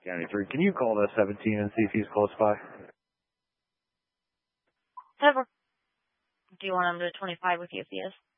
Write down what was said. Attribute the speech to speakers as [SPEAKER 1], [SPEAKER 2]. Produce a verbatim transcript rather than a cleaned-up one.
[SPEAKER 1] County three, can you call the seventeen and see if he's close by?
[SPEAKER 2] Whatever. Do you want him to twenty-five with you if he is?